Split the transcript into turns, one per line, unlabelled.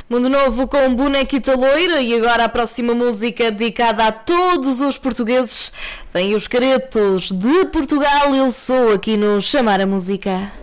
Mundo Novo com Bonequita Loira e agora a próxima música dedicada a todos os portugueses. Vem os Caretos de Portugal, eu sou aqui no Chamar a Música.